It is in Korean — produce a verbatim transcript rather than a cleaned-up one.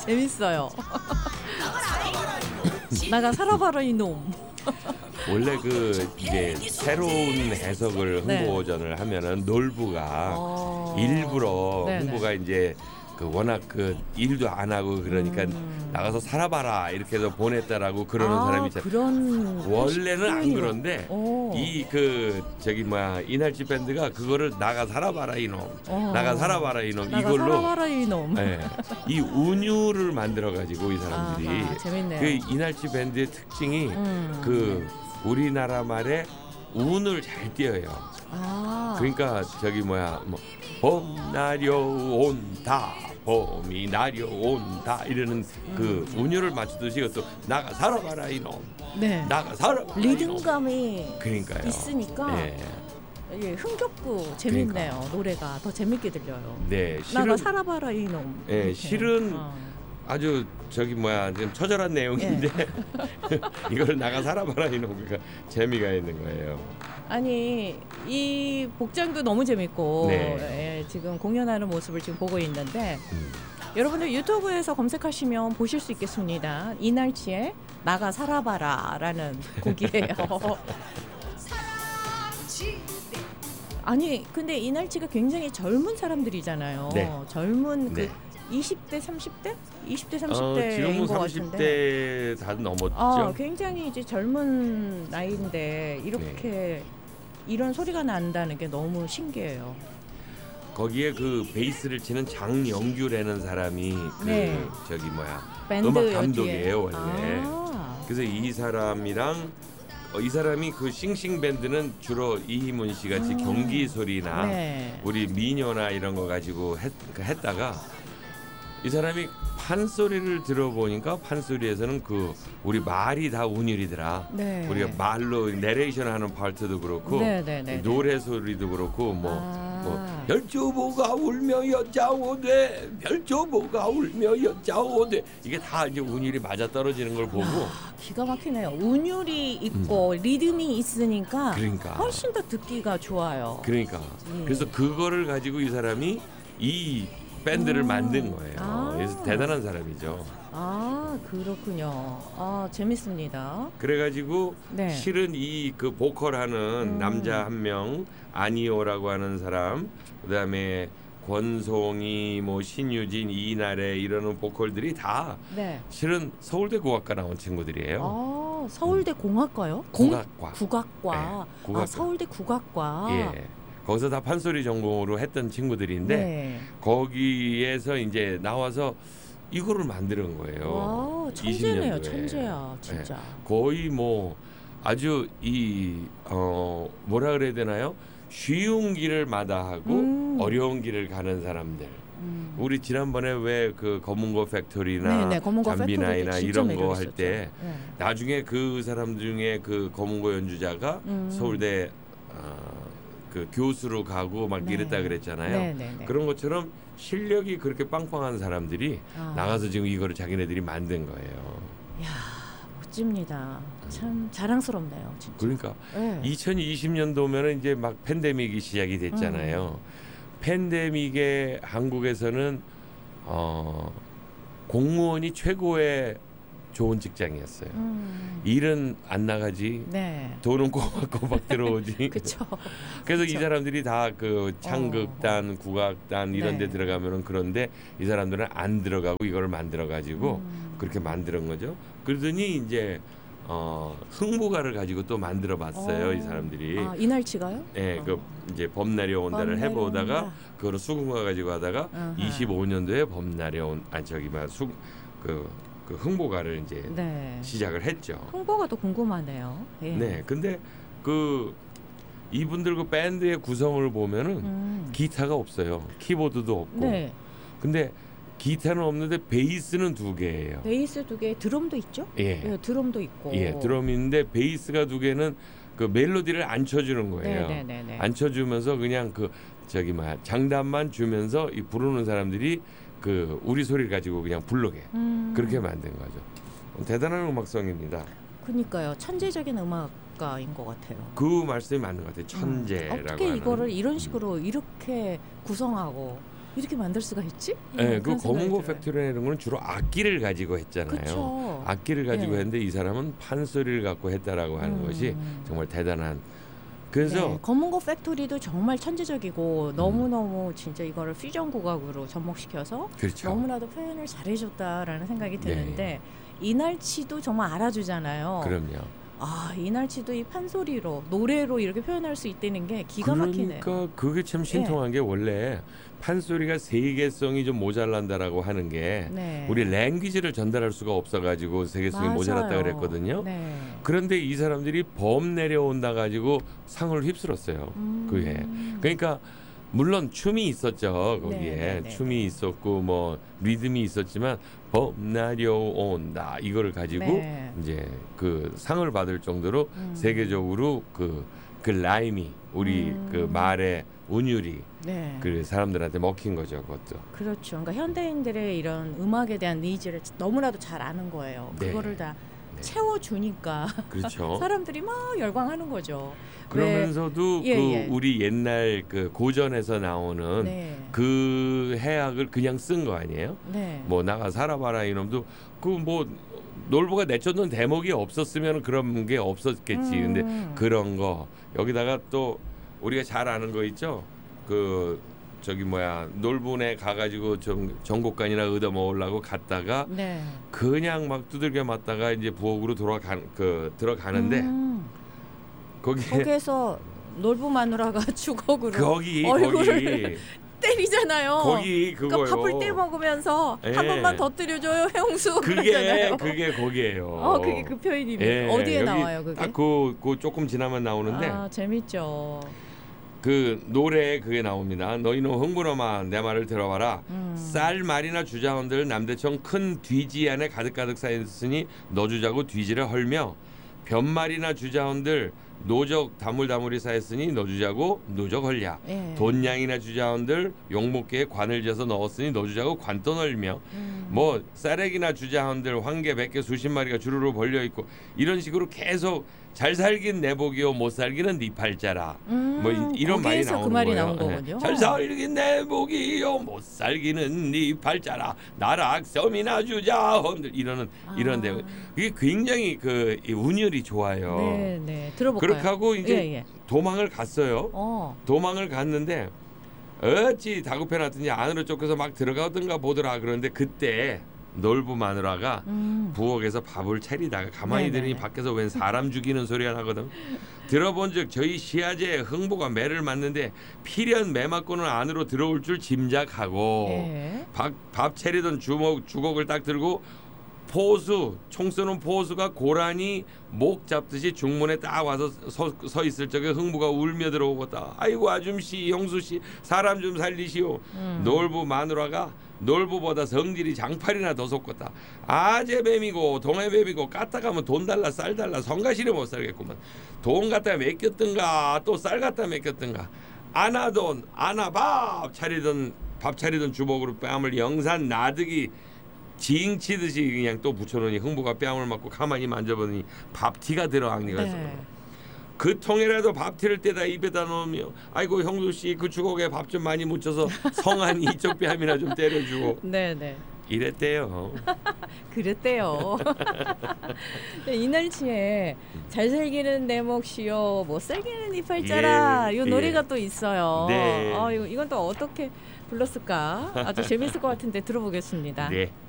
재밌어요. 나가 살아봐라 이놈. 원래 그 이제 새로운 해석을 홍보전을 네. 하면은 놀부가 어... 일부러 네네. 홍보가 이제 그 워낙 그 일도 안 하고 그러니까 음... 나가서 살아봐라 이렇게 해서 보냈다라고 그러는 아, 사람이 있잖아요. 그런 원래는 안 그런데 이 그 저기 뭐야 이날치 밴드가 그거를 나가 살아봐라 이놈, 어... 나가 살아봐라 이놈 나가 이걸로 살아봐라 이놈. 네, 이 운율을 만들어 가지고 이 사람들이 아, 재밌네요. 그 이날치 밴드의 특징이 음... 그 우리나라 말에 운을 잘 띄어요. 아. 그러니까 저기 뭐야 뭐 봄 날려온다 봄이 날려온다 이러는 음. 그 운율을 맞추듯이 또 나가 살아봐라 이놈 네. 나가 살아봐라 리듬감이 그러니까요. 있으니까 예. 예, 흥겹고 재밌네요. 그러니까. 노래가 더 재밌게 들려요. 네, 실은, 나가 살아봐라 이놈. 예, 이렇게. 실은 어. 아주 저기 뭐야 좀 처절한 내용인데 예. 이걸 나가 살아봐라 이놈 그러니까 재미가 있는 거예요. 아니 이 복장도 너무 재밌고 네. 예, 지금 공연하는 모습을 지금 보고 있는데 음. 여러분들 유튜브에서 검색하시면 보실 수 있겠습니다. 이날치의 나가 살아봐라라는 곡이에요. 아니 근데 이날치가 굉장히 젊은 사람들이잖아요. 네. 젊은 그 네. 이십 대, 삼십 대? 이십 대, 삼십 어, 대인 지금은 것 삼십 같은데. 대 다 넘었죠. 아, 굉장히 이제 젊은 나이인데 이렇게 네. 이런 소리가 난다는 게 너무 신기해요. 거기에 그 베이스를 치는 장영규라는 사람이 그 네. 저기 뭐야 밴드 음악 감독이에요 원래. 아. 그래서 이 사람이랑 어, 이 사람이 그 싱싱 밴드는 주로 이희문 씨 같이 음. 경기 소리나 네. 우리 미녀나 이런 거 가지고 했, 했다가 이 사람이 판소리를 들어보니까 판소리에서는 그 우리 말이 다 운율이더라. 네. 우리가 말로 내레이션 하는 파트도 그렇고 네, 네, 네, 노래 소리도 그렇고 뭐, 아. 뭐 별조보가 울며 여자오되 별조보가 울며 여자오되 이게 다 이제 운율이 맞아 떨어지는 걸 보고 아, 기가 막히네요. 운율이 있고 음. 리듬이 있으니까 그러니까. 훨씬 더 듣기가 좋아요. 그러니까 예. 그래서 그거를 가지고 이 사람이 이 밴드를 음. 만든 거예요. 아. 그래서 대단한 사람이죠. 아 그렇군요. 아 재밌습니다. 그래가지고 네. 실은 이 그 보컬하는 음. 남자 한 명 아니오라고 하는 사람, 그다음에 권송이, 뭐 신유진, 이나래 이러는 보컬들이 다 네. 실은 서울대 국악과 나온 친구들이에요. 아 서울대 공학과요? 국악과. 국악과. 네, 국악과. 아 서울대 국악과. 예. 거기서 다 판소리 전공으로 했던 친구들인데 네. 거기에서 이제 나와서 이거를 만드는 거예요. 와, 천재네요, 천재야, 진짜. 네. 거의 뭐 아주 이 어 뭐라 그래야 되나요? 쉬운 길을 마다하고 음. 어려운 길을 가는 사람들. 음. 우리 지난번에 왜 그 검은고 팩토리나 네네, 검은고 잠비나이나 이런 거 할 때 네. 나중에 그 사람 중에 그 검은고 연주자가 음. 서울대 어, 그 교수로 가고 막 네. 이랬다 그랬잖아요. 네, 네, 네. 그런 것처럼 실력이 그렇게 빵빵한 사람들이 아. 나가서 지금 이거를 자기네들이 만든 거예요. 이야, 멋집니다. 참 자랑스럽네요, 진짜. 그러니까 네. 이천이십 년도면은 이제 막 팬데믹이 시작이 됐잖아요. 음. 팬데믹에 한국에서는 어, 공무원이 최고의 좋은 직장이었어요. 음. 일은 안 나가지, 네. 돈은 꼬박꼬박 들어오지. 그쵸. 그래서 그쵸. 이 사람들이 다 그 창극단, 어. 국악단 이런 데 네. 들어가면은 그런데 이 사람들은 안 들어가고 이거를 만들어 가지고 음. 그렇게 만드는 거죠. 그러더니 이제 어, 흥부가를 가지고 또 만들어 봤어요, 어. 이 사람들이. 아, 이날치가요? 네, 어. 그 이제 봄날이 온다를 해보다가 그거를 수궁화 가지고 하다가 어허. 이십오 년도에 봄날이 온, 아 저기 막 수 그 그 흥보가를 이제 네. 시작을 했죠. 흥보가도 궁금하네요. 예. 네, 근데 그 이분들 그 밴드의 구성을 보면은 음. 기타가 없어요. 키보드도 없고. 네. 근데 기타는 없는데 베이스는 두 개예요. 베이스 두 개, 드럼도 있죠? 예. 예, 드럼도 있고. 예, 드럼인데 베이스가 두 개는 그 멜로디를 안 쳐주는 거예요. 네네네네. 안 쳐주면서 그냥 그 저기 막 장단만 주면서 이 부르는 사람들이 그 우리 소리를 가지고 그냥 부르게 음. 그렇게 만든 거죠. 대단한 음악성입니다. 그러니까요, 천재적인 음악가인 것 같아요. 그 말씀이 맞는 것 같아요. 천재라고. 음. 어떻게 하는. 이거를 이런 식으로 음. 이렇게 구성하고 이렇게 만들 수가 있지? 네, 그 검은고 팩토리라는 건 주로 악기를 가지고 했잖아요. 그쵸. 악기를 가지고 네. 했는데 이 사람은 판소리를 갖고 했다라고 하는 음. 것이 정말 대단한. 그래서 네, 검은고 팩토리도 정말 천재적이고 너무너무 진짜 이거를 퓨전 국악으로 접목시켜서 그렇죠. 너무나도 표현을 잘해줬다라는 생각이 드는데 네. 이날치도 정말 알아주잖아요. 그럼요. 아, 이날치도 이 판소리로 노래로 이렇게 표현할 수 있다는 게 기가 막히네요. 그러니까 그게 참 신통한 게 원래 판소리가 세계성이 좀 모자란다라고 하는 게 네. 우리 랭귀지를 전달할 수가 없어가지고 세계성이 맞아요. 모자랐다 그랬거든요. 네. 그런데 이 사람들이 범 내려온다 가지고 상을 휩쓸었어요. 음. 그게. 그러니까 물론 춤이 있었죠. 거기에 네, 네, 춤이 네. 있었고 뭐 리듬이 있었지만 범 내려온다 이거를 가지고 네. 이제 그 상을 받을 정도로 음. 세계적으로 그, 그 라임이 우리 음. 그 말의 운율이 네. 그 사람들한테 먹힌 거죠. 그것도. 그렇죠. 그러니까 현대인들의 이런 음악에 대한 니즈를 너무나도 잘 아는 거예요. 네. 그거를 다 네. 채워주니까 그렇죠. 사람들이 막 열광하는 거죠. 그러면서도 왜- 그 예, 예. 우리 옛날 그 고전에서 나오는 네. 그 해악을 그냥 쓴 거 아니에요? 네. 뭐 나가 살아봐라 이놈도 그 뭐 놀부가 내쫓는 대목이 없었으면 그런 게 없었겠지. 음. 근데 그런 거 여기다가 또 우리가 잘 아는 거 있죠. 그 저기 뭐야 놀부네 가가지고 좀 전곡간이나 얻어 먹으려고 갔다가 네. 그냥 막 두들겨 맞다가 이제 부엌으로 돌아가 그 들어가는데 음. 거기에 거기에서 놀부 마누라가 주걱으로 거기 얼굴을 거기 때리잖아요. 거기 그거요. 그러니까 밥을 떼 먹으면서 예. 한 번만 더 때려줘요, 형수. 그게 그러잖아요. 그게 거기에요. 어, 그게 그 표현입니다. 예, 어디에 여기 나와요, 그게? 딱그 그 조금 지나면 나오는데 아, 재밌죠. 그 노래에 그게 나옵니다. 너희는 흥분어마 내 말을 들어봐라. 음. 쌀 말이나 주자원들 남대청 큰 뒤지 안에 가득가득 쌓였으니 너주자고 뒤지를 헐며 변말이나 주자원들 노적 다물다물이 쌓였으니 너주자고 노적 헐랴. 예. 돈양이나 주자원들 용목계에 관을 지어서 넣었으니 너주자고 관돈 헐며 음. 뭐 쌀액이나 주자원들 황개 백개 수십 마리가 주르르 벌려 있고 이런 식으로 계속 잘 살긴 내복이요 못 살기는 네 팔자라. 음, 뭐 이, 이런 말이 거기에서 나오는 그 말이 거예요. 나온 네. 거군요. 잘 살긴 내복이요 못 살기는 네 팔자라. 나락 섬이나 주자원들 이러는 아. 이런데 이게 굉장히 그 이 운율이 좋아요. 네, 네. 들어볼까요? 그렇게 하고 이제 예, 예. 도망을 갔어요. 어. 도망을 갔는데 어찌 다급해놨더니 안으로 쫓겨서 막 들어가던가 보더라. 그런데 그때 놀부 마누라가 음. 부엌에서 밥을 차리다가 가만히 네네. 들으니 밖에서 웬 사람 죽이는 소리가 나거든. 들어본즉 저희 시아제 흥부가 매를 맞는데 필연 매 맞고는 안으로 들어올 줄 짐작하고 예. 밥, 밥 차리던 주먹 주걱을 딱 들고 포수 총 쏘는 포수가 고라니 목 잡듯이 중문에 딱 와서 서, 서 있을 적에 흥부가 울며 들어오겠다. 아이고 아줌씨 형수씨 사람 좀 살리시오. 음. 놀부 마누라가 놀부보다 성질이 장팔이나 더 속겠다. 아재뱀이고 동해뱀이고 까딱하면 돈 달라 쌀 달라 성가시를 못 살겠구만. 돈 갖다 맡겼든가 또 쌀 갖다 맡겼든가 아나돈 아나밥 차리던 밥 차리던 주먹으로 뺨을 영산 나득이 징치듯이 그냥 또 붙여놓으니 흥부가 뺨을 맞고 가만히 만져보니 밥티가 들어앉니가 있어. 네. 그 통에라도 밥티를 떼다 입에다 넣으며 아이고 형수씨 그 주걱에 밥 좀 많이 묻혀서 성한 이쪽 뺨이나 좀 때려주고 네, 네. 이랬대요. 그랬대요. 네, 이날치에 잘 살기는 내 몫이요, 못 살기는 이 팔자라. 예, 이 예. 노래가 또 있어요. 네. 아, 이거, 이건 또 어떻게 불렀을까? 아주 재밌을 것 같은데 들어보겠습니다. 네.